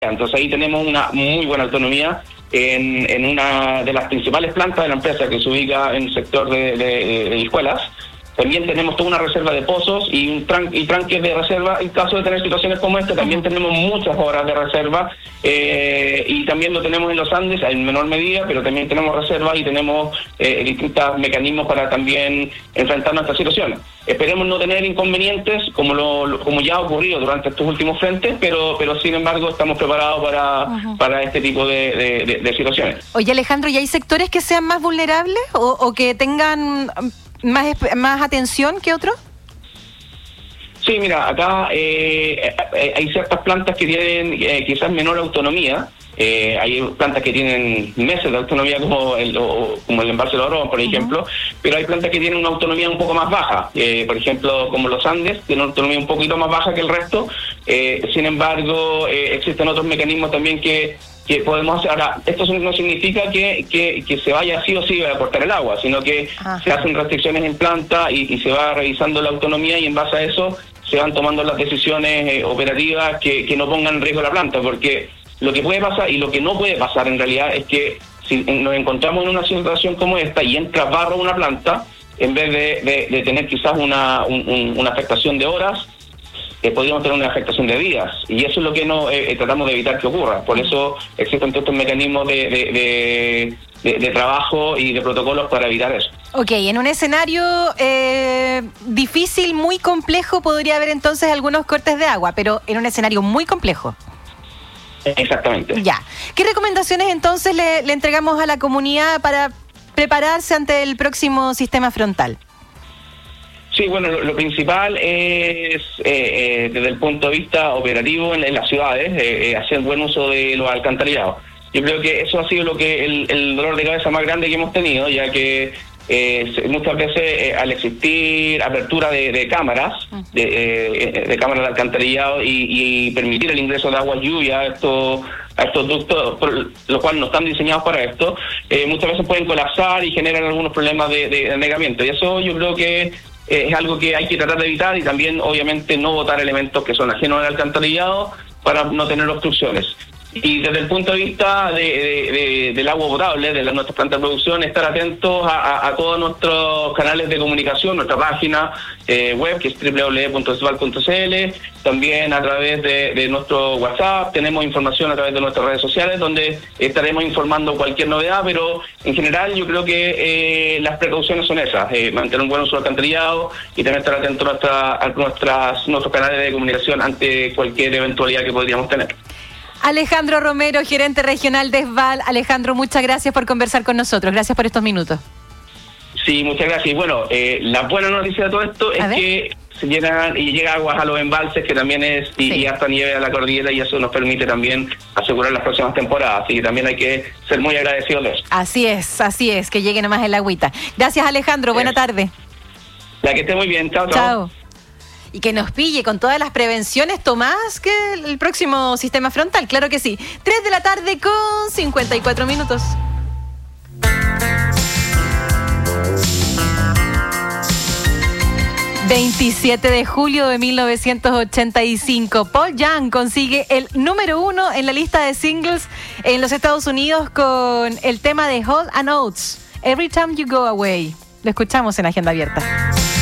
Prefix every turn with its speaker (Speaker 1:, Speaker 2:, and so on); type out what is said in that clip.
Speaker 1: Entonces ahí tenemos una muy buena autonomía en una de las principales plantas de la empresa que se ubica en el sector de escuelas. También tenemos toda una reserva de pozos y tranques de reserva. En caso de tener situaciones como esta, también tenemos muchas horas de reserva y también lo tenemos en los Andes en menor medida, pero también tenemos reservas y tenemos distintos mecanismos para también enfrentarnos a estas situaciones. Esperemos no tener inconvenientes como ya ha ocurrido durante estos últimos frentes, pero sin embargo estamos preparados para este tipo de situaciones.
Speaker 2: Oye, Alejandro, ¿y hay sectores que sean más vulnerables o que tengan más atención que otros?
Speaker 1: Sí, mira, acá hay ciertas plantas que tienen quizás menor autonomía. Hay plantas que tienen meses de autonomía como el embalse de Oro, por ejemplo, pero hay plantas que tienen una autonomía un poco más baja. Por ejemplo, como los Andes, tienen una autonomía un poquito más baja que el resto. Sin embargo, existen otros mecanismos también que podemos hacer. Ahora, esto no significa que se vaya sí o sí a aportar el agua, sino que se hacen restricciones en planta y se va revisando la autonomía y en base a eso se van tomando las decisiones operativas que no pongan en riesgo la planta, porque lo que puede pasar y lo que no puede pasar en realidad es que si nos encontramos en una situación como esta y entra barro a una planta, en vez de tener quizás una afectación de horas, podríamos tener una afectación de días, y eso es lo que tratamos de evitar que ocurra. Por eso existen todos estos mecanismos de trabajo y de protocolos para evitar eso.
Speaker 2: Ok, en un escenario difícil, muy complejo, podría haber entonces algunos cortes de agua, pero en un escenario muy complejo.
Speaker 1: Exactamente.
Speaker 2: Ya. ¿Qué recomendaciones entonces le entregamos a la comunidad para prepararse ante el próximo sistema frontal?
Speaker 1: Sí, bueno, lo principal es, desde el punto de vista operativo en las ciudades, hacer buen uso de los alcantarillados. Yo creo que eso ha sido el dolor de cabeza más grande que hemos tenido, ya que muchas veces al existir apertura de cámaras, de cámaras de alcantarillado y permitir el ingreso de agua lluvia a estos ductos, los cuales no están diseñados para esto, muchas veces pueden colapsar y generan algunos problemas de anegamiento. Y eso yo creo que es algo que hay que tratar de evitar, y también obviamente no botar elementos que son ajenos al alcantarillado para no tener obstrucciones. Y desde el punto de vista del agua potable, de nuestras plantas de producción, estar atentos a todos nuestros canales de comunicación, nuestra página web, que es www.sval.cl, también a través de nuestro WhatsApp, tenemos información a través de nuestras redes sociales, donde estaremos informando cualquier novedad, pero en general yo creo que las precauciones son esas, mantener un buen uso del alcantarillado y también estar atentos a nuestros canales de comunicación ante cualquier eventualidad que podríamos tener.
Speaker 2: Alejandro Romero, gerente regional de SVAL. Alejandro, muchas gracias por conversar con nosotros. Gracias por estos minutos.
Speaker 1: Sí, muchas gracias. Y bueno, la buena noticia de todo esto es que se llenan y llega agua a los embalses, que también y hasta nieve a la cordillera, y eso nos permite también asegurar las próximas temporadas. Así que también hay que ser muy agradecidos de eso.
Speaker 2: Así es, que llegue nomás el agüita. Gracias, Alejandro. Buena tarde.
Speaker 1: La que esté muy bien. Chao, chao.
Speaker 2: Y que nos pille con todas las prevenciones tomadas que el próximo sistema frontal, claro que sí. 3 de la tarde con 54 minutos. ...27 de julio de 1985... Paul Young consigue el número 1 en la lista de singles en los Estados Unidos con el tema de Hall & Oates, Every Time You Go Away. Lo escuchamos en Agenda Abierta.